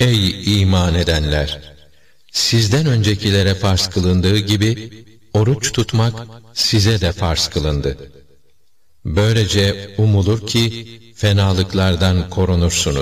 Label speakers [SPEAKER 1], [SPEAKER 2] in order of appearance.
[SPEAKER 1] Ey iman edenler! Sizden öncekilere farz kılındığı gibi, oruç tutmak size de farz kılındı. Böylece umulur ki, fenalıklardan korunursunuz.